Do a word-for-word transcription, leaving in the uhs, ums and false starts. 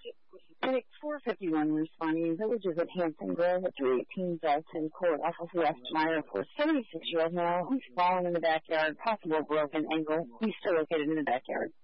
Clinic four fifty-one responding, villages at Hampton Grove at three eighteen Dalton Court, off of West Meyer, for seventy-six-year-old male who's fallen in the backyard, possible broken ankle. He's still located in the backyard.